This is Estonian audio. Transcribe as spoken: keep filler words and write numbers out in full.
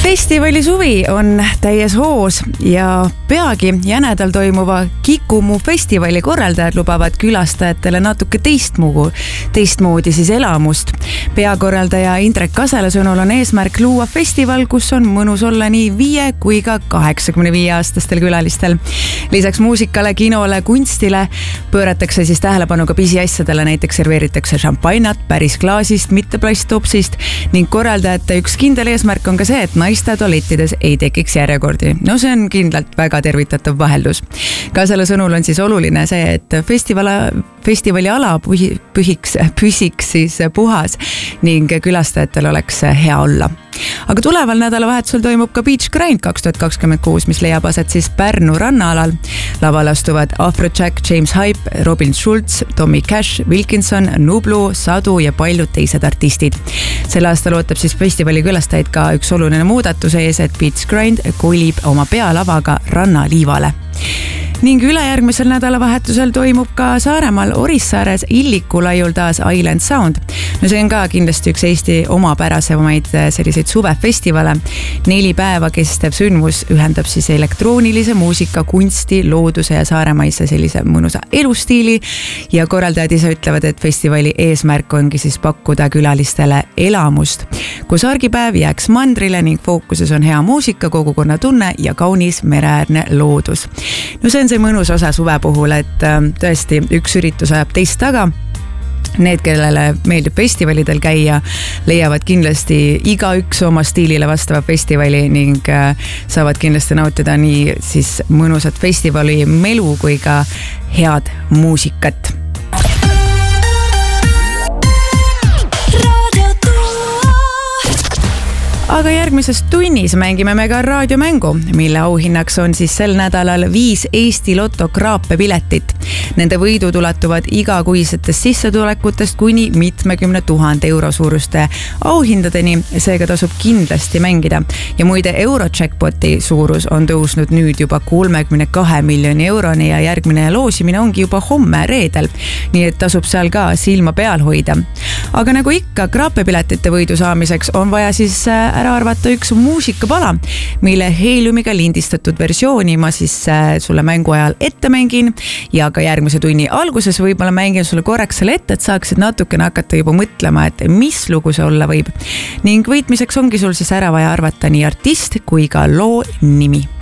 Festivali suvi on täies hoos ja peagi jänedal toimuva Kikumu festivali korraldajad lubavad külastajatele natuke teistmoodi, teistmoodi siis elamust. Peakorraldaja Indrek Kasela sõnul on eesmärk luua festival, kus on mõnus olla nii viie kui ka kaheksakümne viie aastastel külalistel. Lisaks muusikale, kinole, kunstile pööratakse siis tähelepanu ka pisiasjadele, näiteks serveeritakse šampainat päris klaasist, mitte plasttopsist ning korraldajate üks kindel eesmärk on ka see, et naiste tualettides ei tekiks järjekordi. No see on kindlalt väga tervitatav vaheldus. Kasela sõnul on siis oluline see, et festivali, festivali ala pühiks, püsiks siis puhas ning külastajatel oleks hea olla. Aga tuleval nädalavahetusel toimub ka Beach Grind kaks tuhat kakskümmend kuus, mis leiab aset siis Pärnu rannaalal. Laval astuvad Afrojack, James Hype, Robin Schulz, Tommy Cash, Wilkinson, Nublu, Sadu ja paljud teised artistid. Sel aastal ootab siis festivali külastajaid ka üks oluline muudatuse ees, et Beach Grind kolib oma pealavaga rannaliivale. Ning ülejärgmisel nädalavahetusel toimub ka Saaremaal Orissaares Illiku laiul taas Island Sound. No see on ka kindlasti üks Eesti omapärasemaid selliseid suvefestivale. Neli päeva kestev sündmus ühendab siis elektroonilise muusika, kunsti, looduse ja saaremaise sellise mõnusa elustiili ja korraldajad ise ütlevad, et festivali eesmärk ongi siis pakkuda külalistele elamust, kus argipäev jääks mandrile ning fookuses on hea muusika, kogukonna tunne ja kaunis mereäärne loodus. No see on see mõnus osa suve puhul, et tõesti üks üritus ajab teist taga. Need, kellele meeldib festivalidel käia, leiavad kindlasti igaüks oma stiilile vastava festivali ning saavad kindlasti nautida nii siis mõnusat festivali melu kui ka head muusikat. Aga järgmises tunnis mängime me ka raadiomängu, mille auhinnaks on siis sel nädalal viis Eesti Lotto kraapepiletit. Nende võidud ulatuvad igakuisetest sissetulekutest kuni mitmekümne tuhande euro suuruste auhindadeni, seega tasub kindlasti mängida. Ja muide Eurojackpoti suurus on tõusnud nüüd juba kolmekümne kahe miljoni euroni ja järgmine loosimine ongi juba homme reedel, nii et tasub seal ka silma peal hoida. Aga nagu ikka, kraapepiletite võidu saamiseks on vaja siis ära arvata üks muusikapala, mille Heliumiga lindistatud versiooni ma siis sulle mängu ajal ette mängin ja ka järgmise tunni alguses võib-olla mängin sulle korraks selle ette, et saaksid natukene hakata juba mõtlema, et mis lugu see olla võib. Ning võitmiseks ongi sul siis ära vaja arvata nii artist kui ka loo nimi.